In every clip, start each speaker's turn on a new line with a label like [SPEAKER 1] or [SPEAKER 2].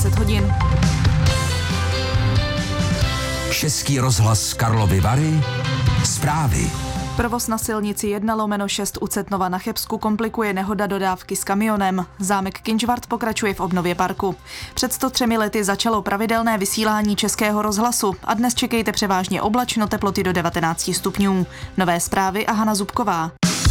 [SPEAKER 1] 10 hodin.
[SPEAKER 2] Český rozhlas Karlovy Vary. Zprávy.
[SPEAKER 1] Provoz na silnici 1/6 u Cetnova na Chebsku komplikuje nehoda dodávky s kamionem. Zámek Kynžvart pokračuje v obnově parku. Před 103 lety začalo pravidelné vysílání Českého rozhlasu a dnes čekejte převážně oblačno, teploty do 19 stupňů. Nové zprávy a Hana Zubková.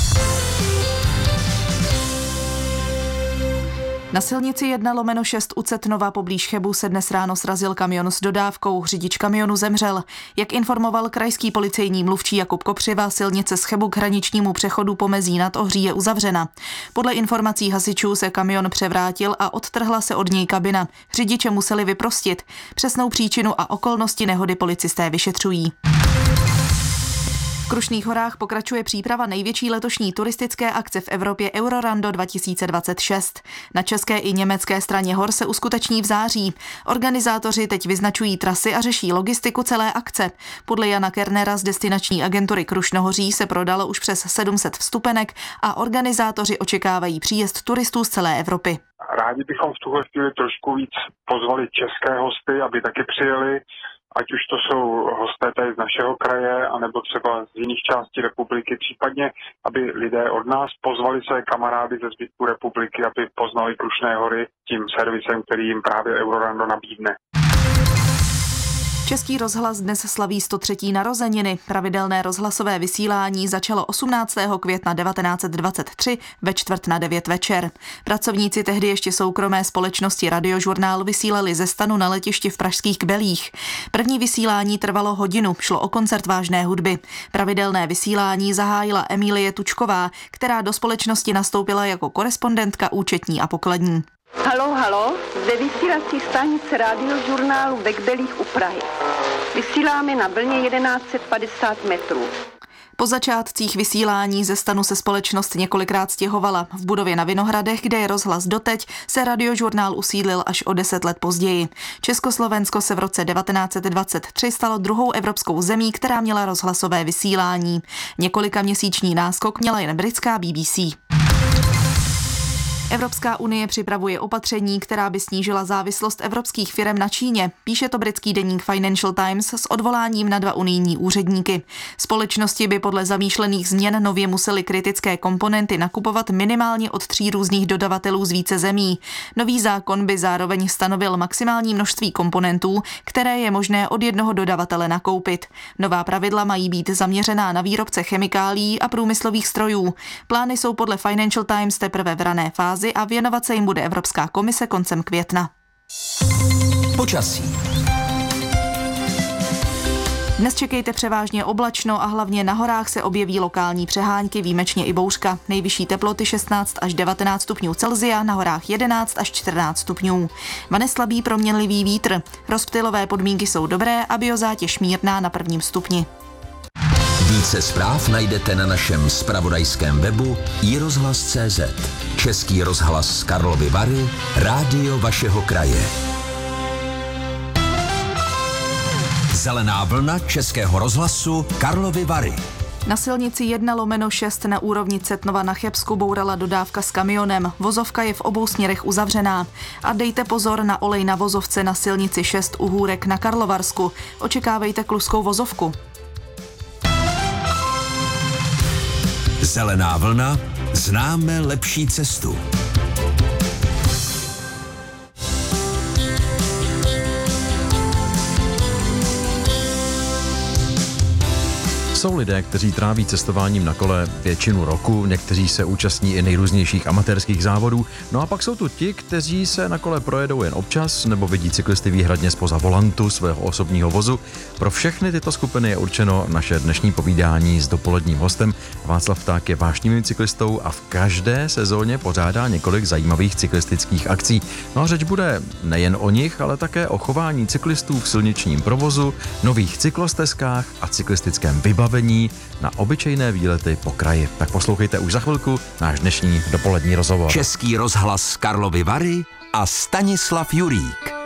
[SPEAKER 1] Na silnici 1/6 u Cetnova poblíž Chebu se dnes ráno srazil kamion s dodávkou. Řidič kamionu zemřel. Jak informoval krajský policejní mluvčí Jakub Kopřiva, silnice z Chebu k hraničnímu přechodu Pomezí nad Ohří je uzavřena. Podle informací hasičů se kamion převrátil a odtrhla se od něj kabina. Řidiče museli vyprostit. Přesnou příčinu a okolnosti nehody policisté vyšetřují. V Krušných horách pokračuje příprava největší letošní turistické akce v Evropě Eurorando 2026. Na české i německé straně hor se uskuteční v září. Organizátoři teď vyznačují trasy a řeší logistiku celé akce. Podle Jana Kernera z destinační agentury Krušnohoří se prodalo už přes 700 vstupenek a organizátoři očekávají příjezd turistů z celé Evropy.
[SPEAKER 3] Rádi bychom v tuhle chvíli trošku víc pozvali české hosty, aby taky přijeli. Ať už to jsou hosté tady z našeho kraje, anebo třeba z jiných částí republiky, případně, aby lidé od nás pozvali své kamarády ze zbytku republiky, aby poznali Krušné hory tím servisem, který jim právě Eurorando nabídne.
[SPEAKER 1] Český rozhlas dnes slaví 103. narozeniny. Pravidelné rozhlasové vysílání začalo 18. května 1923 ve 8:45 večer. Pracovníci tehdy ještě soukromé společnosti Radiožurnál vysílali ze stanu na letišti v pražských Kbelích. První vysílání trvalo hodinu, šlo o koncert vážné hudby. Pravidelné vysílání zahájila Emílie Tučková, která do společnosti nastoupila jako korespondentka účetní a pokladní.
[SPEAKER 4] Halo, zde vysílací stanice Radiožurnálu ve Kbelích u Prahy. Vysíláme na vlně 1150 metrů.
[SPEAKER 1] Po začátcích vysílání ze stanu se společnost několikrát stěhovala. V budově na Vinohradech, kde je rozhlas doteď, se Radiožurnál usídlil až o 10 let později. Československo se v roce 1923 stalo druhou evropskou zemí, která měla rozhlasové vysílání. Několikaměsíční náskok měla jen britská BBC. Evropská unie připravuje opatření, která by snížila závislost evropských firem na Číně, píše to britský deník Financial Times s odvoláním na 2 unijní úředníky. Společnosti by podle zamýšlených změn nově musely kritické komponenty nakupovat minimálně od 3 různých dodavatelů z více zemí. Nový zákon by zároveň stanovil maximální množství komponentů, které je možné od jednoho dodavatele nakoupit. Nová pravidla mají být zaměřená na výrobce chemikálií a průmyslových strojů. Plány jsou podle Financial Times teprve v rané fázi a věnovat se jim bude Evropská komise koncem května.
[SPEAKER 2] Počasí.
[SPEAKER 1] Dnes čekejte převážně oblačno a hlavně na horách se objeví lokální přehánky, výjimečně i bouřka. Nejvyšší teploty 16 až 19 stupňů Celsia, na horách 11 až 14 stupňů. Vane slabý proměnlivý vítr. Rozptylové podmínky jsou dobré a biozátěž mírná na 1. stupni.
[SPEAKER 2] Více zpráv najdete na našem zpravodajském webu iRozhlas.cz. Český rozhlas Karlovy Vary, rádio vašeho kraje. Zelená vlna Českého rozhlasu Karlovy Vary.
[SPEAKER 1] Na silnici 1/6 na úrovni Cetnova na Chebsku bourala dodávka s kamionem. Vozovka je v obou směrech uzavřená. A dejte pozor na olej na vozovce na silnici 6 u Hůrek na Karlovarsku. Očekávejte kluskou vozovku.
[SPEAKER 2] Zelená vlna, známe lepší cestu.
[SPEAKER 5] Jsou lidé, kteří tráví cestováním na kole většinu roku, někteří se účastní i nejrůznějších amatérských závodů, no a pak jsou tu ti, kteří se na kole projedou jen občas nebo vidí cyklisty výhradně zpoza volantu svého osobního vozu. Pro všechny tyto skupiny je určeno naše dnešní povídání s dopoledním hostem. Václav Pták je vášnivým cyklistou a v každé sezóně pořádá několik zajímavých cyklistických akcí. No a řeč bude nejen o nich, ale také o chování cyklistů v silničním provozu, nových cyklostezkách a cyklistickém vybavení na obyčejné výlety po kraji. Tak poslouchejte už za chvilku náš dnešní dopolední rozhovor.
[SPEAKER 2] Český rozhlas Karlovy Vary a Stanislav Jurík.